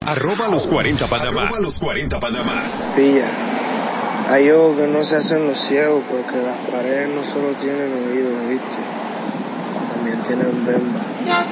Los 40 Panamá. Los 40 Panamá. Pilla. Hay ojos que no se hacen los ciegos porque las paredes no solo tienen oídos, ¿viste? También tienen bemba.